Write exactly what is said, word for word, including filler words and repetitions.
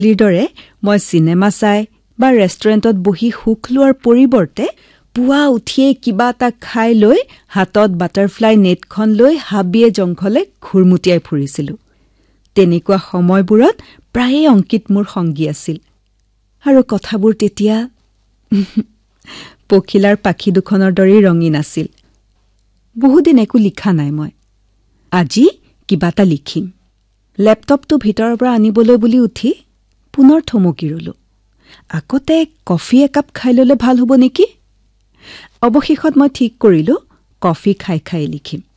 লিডৰে মই চিনেমা চাই বা ৰেষ্টুৰেণ্টত বহি সুখ লোৱাৰ পৰিৱৰ্তে পুৱা উঠিয়ে কিবা এটা খাই লৈ হাতত বাটাৰফ্লাই নেটখন লৈ হাবিয়ে জংঘলে ঘুৰমুটিয়াই ফুৰিছিলোঁ। তেনেকুৱা সময়বোৰত প্ৰায়ে অংকিত মোৰ সংগী আছিল আৰু কথাবোৰ তেতিয়া পখিলাৰ পাখি দুখনৰ দৰেই ৰঙীন আছিল। বহুদিন একো লিখা নাই মই। আজি কিবা এটা লিখিম। লেপটপটো ভিতৰৰ পৰা আনিবলৈ বুলি উঠি পুনৰ থমকি ৰলো। আগতে কফি একাপ খাই ল'লে ভাল হ'ব নেকি? অৱশেষত মই ঠিক কৰিলো কফি খাই খাই লিখিম।